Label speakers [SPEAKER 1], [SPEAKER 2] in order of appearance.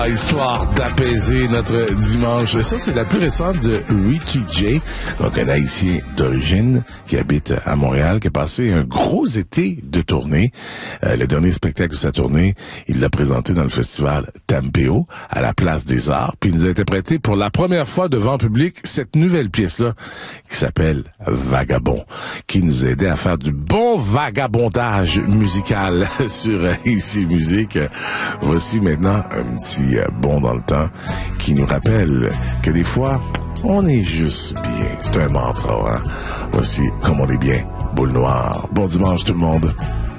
[SPEAKER 1] Histoire d'apaiser notre dimanche. Ça, c'est la plus récente de Richie J, donc un Haïtien d'origine qui habite à Montréal, qui a passé un gros été de tournée. Le dernier spectacle de sa tournée, il l'a présenté dans le festival Tampeo, à la Place des Arts, puis il nous a interprété pour la première fois devant public cette nouvelle pièce-là, qui s'appelle Vagabond, qui nous a aidé à faire du bon vagabondage musical sur Ici Musique. Voici maintenant un petit bond dans le temps qui nous rappelle que des fois, on est juste bien. C'est un mantra, hein? Voici Comme on est bien, Boule Noire. Bon dimanche tout le monde.